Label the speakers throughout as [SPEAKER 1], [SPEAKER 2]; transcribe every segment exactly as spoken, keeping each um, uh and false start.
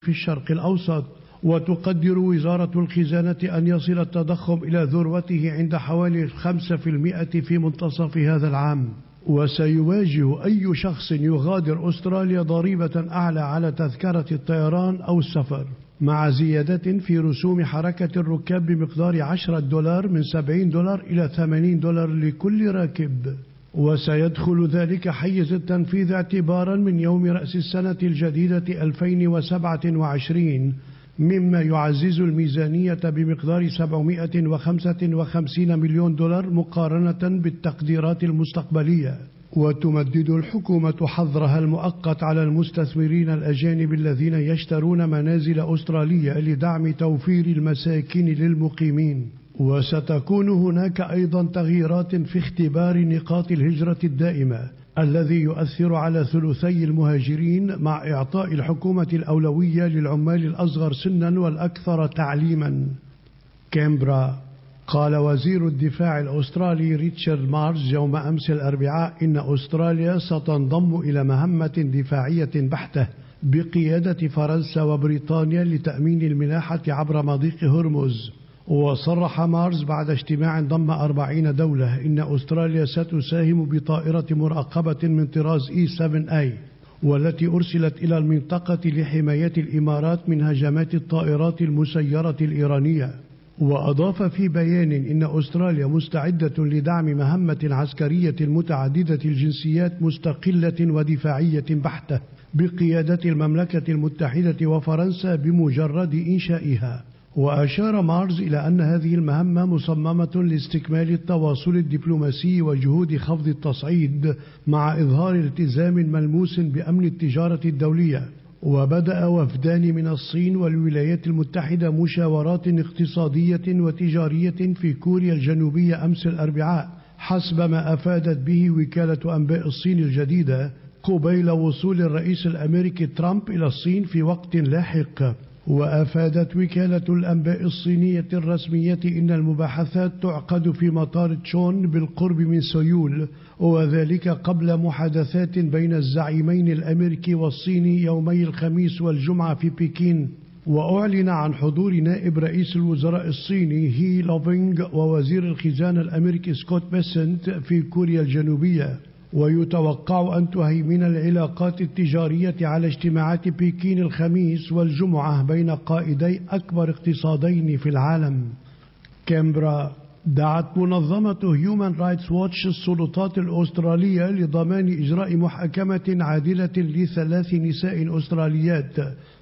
[SPEAKER 1] في الشرق الأوسط. وتقدر وزارة الخزانة أن يصل التضخم إلى ذروته عند حوالي خمسة بالمئة في منتصف هذا العام. وسيواجه أي شخص يغادر أستراليا ضريبة أعلى على تذكرة الطيران أو السفر، مع زيادة في رسوم حركة الركاب بمقدار عشرة دولار من سبعين دولار إلى ثمانين دولار لكل راكب. وسيدخل ذلك حيز التنفيذ اعتبارا من يوم رأس السنة الجديدة ألفين وسبعة وعشرين، مما يعزز الميزانية بمقدار سبعمئة وخمسة وخمسين مليون دولار مقارنة بالتقديرات المستقبلية. وتمدد الحكومة حظرها المؤقت على المستثمرين الأجانب الذين يشترون منازل أستراليا لدعم توفير المساكن للمقيمين. وستكون هناك أيضا تغييرات في اختبار نقاط الهجرة الدائمة الذي يؤثر على ثلثي المهاجرين، مع إعطاء الحكومة الأولوية للعمال الأصغر سنا والأكثر تعليما. كامبرا. قال وزير الدفاع الأسترالي ريتشارد مارز يوم أمس الأربعاء إن أستراليا ستنضم إلى مهمة دفاعية بحتة بقيادة فرنسا وبريطانيا لتأمين الملاحة عبر مضيق هرمز. وصرح مارز بعد اجتماع ضم أربعين دولة إن أستراليا ستساهم بطائرة مراقبة من طراز إي سبعة آي والتي أرسلت إلى المنطقة لحماية الإمارات من هجمات الطائرات المسيرة الإيرانية. وأضاف في بيان إن أستراليا مستعدة لدعم مهمة عسكرية متعددة الجنسيات مستقلة ودفاعية بحتة بقيادة المملكة المتحدة وفرنسا بمجرد إنشائها. وأشار مارز إلى أن هذه المهمة مصممة لاستكمال التواصل الدبلوماسي وجهود خفض التصعيد مع إظهار التزام ملموس بأمن التجارة الدولية. وبدأ وفدان من الصين والولايات المتحدة مشاورات اقتصادية وتجارية في كوريا الجنوبية أمس الأربعاء، حسب ما أفادت به وكالة أنباء الصين الجديدة، قبيل وصول الرئيس الأمريكي ترامب إلى الصين في وقت لاحق. وأفادت وكالة الأنباء الصينية الرسمية إن المباحثات تعقد في مطار تشون بالقرب من سيول، وذلك قبل محادثات بين الزعيمين الأمريكي والصيني يومي الخميس والجمعة في بكين. وأعلن عن حضور نائب رئيس الوزراء الصيني هي لوفينغ ووزير الخزانة الأمريكي سكوت بيسنت في كوريا الجنوبية. ويتوقع أن تهيمن العلاقات التجارية على اجتماعات بكين الخميس والجمعة بين قائدي أكبر اقتصادين في العالم. كامبرا. دعت منظمة هيومان رايتس ووتش السلطات الأسترالية لضمان إجراء محاكمة عادلة لثلاث نساء أستراليات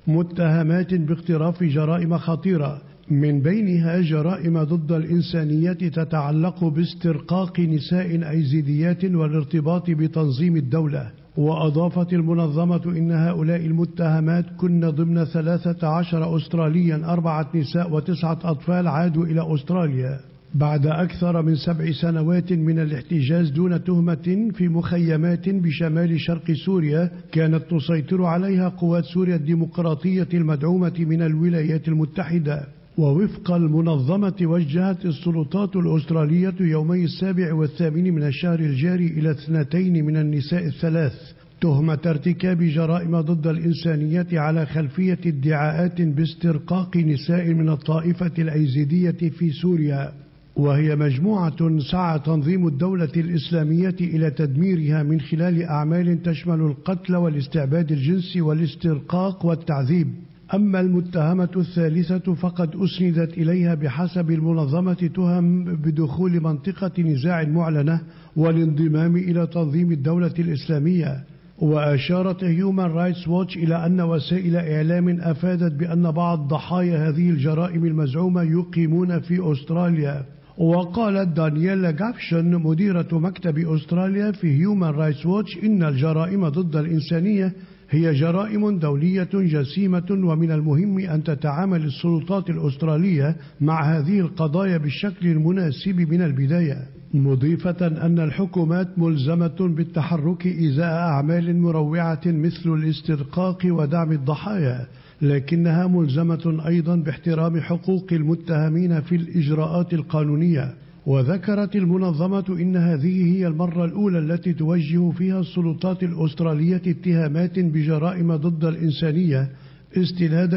[SPEAKER 1] متهمات باقتراف جرائم خطيرة، من بينها جرائم ضد الإنسانية تتعلق باسترقاق نساء أيزيديات والارتباط بتنظيم الدولة. وأضافت المنظمة إن هؤلاء المتهمات كن ضمن ثلاثة عشر أستراليا، أربعة نساء وتسعة أطفال عادوا إلى أستراليا بعد أكثر من سبع سنوات من الاحتجاز دون تهمة في مخيمات بشمال شرق سوريا كانت تسيطر عليها قوات سوريا الديمقراطية المدعومة من الولايات المتحدة. ووفق المنظمة وجهت السلطات الأسترالية يومي السابع والثامن من الشهر الجاري إلى اثنتين من النساء الثلاث تهمة ارتكاب جرائم ضد الإنسانية على خلفية ادعاءات باسترقاق نساء من الطائفة الأيزيدية في سوريا، وهي مجموعة سعى تنظيم الدولة الإسلامية إلى تدميرها من خلال أعمال تشمل القتل والاستعباد الجنسي والاسترقاق والتعذيب. أما المتهمة الثالثة فقد أسندت إليها بحسب المنظمة تهم بدخول منطقة نزاع معلنة والانضمام إلى تنظيم الدولة الإسلامية. وأشارت هيومان رايتس ووتش إلى أن وسائل إعلام أفادت بأن بعض ضحايا هذه الجرائم المزعومة يقيمون في أستراليا. وقالت دانييلا جافشن مديرة مكتب أستراليا في هيومان رايتس ووتش إن الجرائم ضد الإنسانية هي جرائم دولية جسيمة، ومن المهم أن تتعامل السلطات الأسترالية مع هذه القضايا بالشكل المناسب من البداية، مضيفة أن الحكومات ملزمة بالتحرك إزاء أعمال مروعة مثل الاسترقاق ودعم الضحايا، لكنها ملزمة أيضا باحترام حقوق المتهمين في الإجراءات القانونية. وذكرت المنظمة إن هذه هي المرة الأولى التي توجه فيها السلطات الأسترالية اتهامات بجرائم ضد الإنسانية استنادا